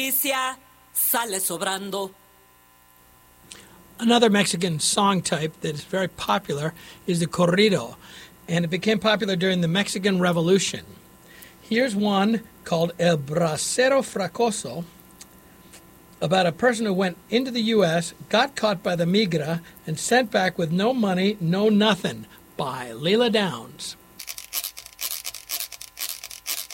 Sale sobrando. Another Mexican song type that is very popular is the corrido, and it became popular during the Mexican Revolution. Here's one called El Bracero Fracoso, about a person who went into the U.S., got caught by the migra, and sent back with no money, no nothing, by Leela Downs.